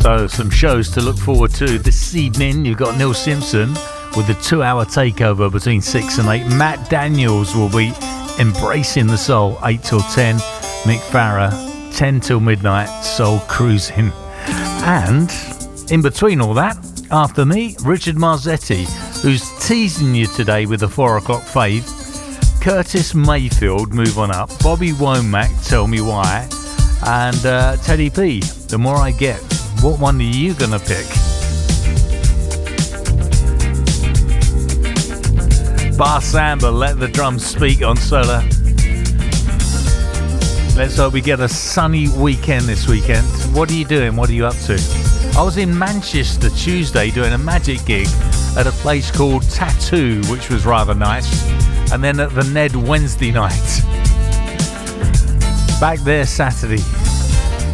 So some shows to look forward to this evening. You've got Neil Simpson with the 2-hour takeover between 6 and 8. Matt Daniels will be embracing the soul 8 till 10. Mick Farrer 10 till midnight, soul cruising. And in between all that, after me, Richard Marzetti, who's teasing you today with the 4 o'clock fave. Curtis Mayfield, Move On Up. Bobby Womack, Tell Me Why. And Teddy P, The More I Get. What one are you going to pick? Bar Samba, Let the Drums Speak on Solar. Let's hope we get a sunny weekend this weekend. What are you doing? What are you up to? I was in Manchester Tuesday doing a magic gig at a place called Tattoo, which was rather nice. And then at the Ned Wednesday night. Back there Saturday.